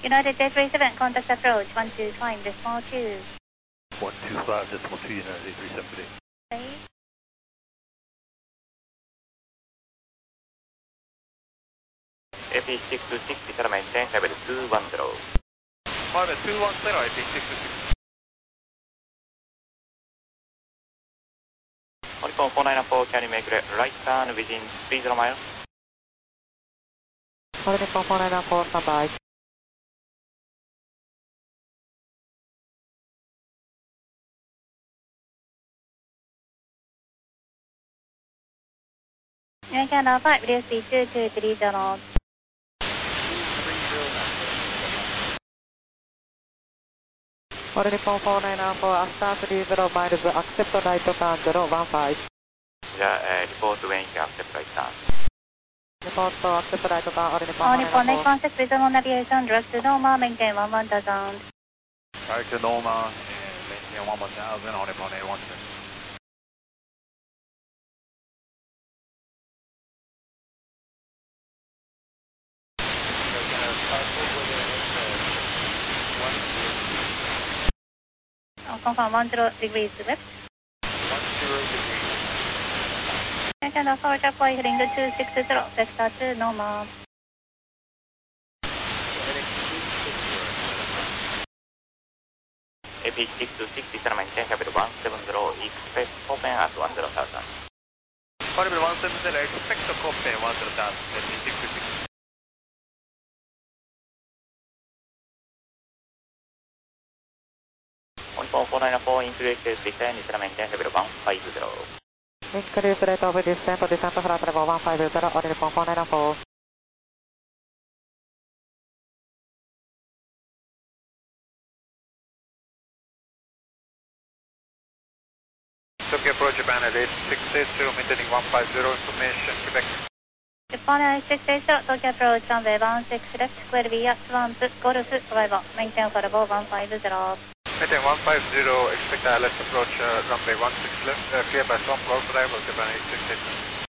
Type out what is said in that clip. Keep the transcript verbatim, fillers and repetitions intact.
United Jet three seven, contact approach one two five decimal two. one two five decimal two, United three seven today. Okay. A P six two six, Itara maintain level two one zero. Five two one zero, A P six two six. Horizon four nine four, can you make right turn within three zero miles? Horizon four nine four, stand by. United Alpha, video speed two two three zero. Horizon four nine four, after three zero miles, accept right turn zero one five. じゃあ、えー、リポートウェインキャアクセプトライターン。 Report to accept right turn, Horizon All Nippon four nine four. contact visual navigation, direct to Norma, maintain one one thousand. Direct to Norma, and maintain one one thousand, on Nippon eight one six. I'll confirm one zero degrees left. One zero degrees. United Alpha, Roger, fly heading to two six zero, vector to Norma. A P six two six, Itara maintain level one seven zero, expect open at one zero thousand. Level one seven zero, expect to open one zero thousand, A P six two six. Horizon four nine four, increase descent, Itara maintain level one five zero. Increase rate of descent to descent flight level one five zero, Horizon four nine four. Tokyo approach Japan at eight six eight zero, maintaining one five zero, information, Quebec. Japan eight six eight zero, Tokyo approach runway one six left, square V at Swamp, Golf, arrival, maintain for level one five zero. Maintain one five zero, expect I L S approach uh, runway one six left, uh, clear by Swamp Golf arrival, Japan eight six eight zero.